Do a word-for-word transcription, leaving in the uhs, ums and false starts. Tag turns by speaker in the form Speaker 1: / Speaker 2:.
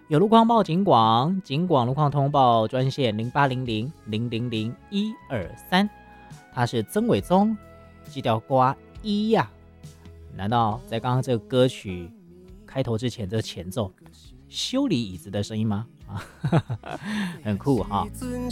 Speaker 1: 有路况报警广，警广路况通报专线零八零零零零零一二三，他是曾伟宗，记条瓜一呀、啊。难道在刚刚这个歌曲开头之前，这个前奏修理椅子的声音吗？啊，很酷哈！